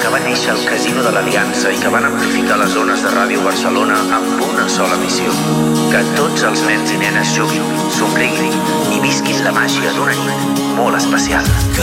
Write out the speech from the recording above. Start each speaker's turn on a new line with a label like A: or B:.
A: que va néixer al Casino de l'Aliança i que van amplificar les ones de Ràdio Barcelona amb una sola missió. Que tots els nens i nenes juguin, somriguin i visquin la màgia d'una nit molt especial.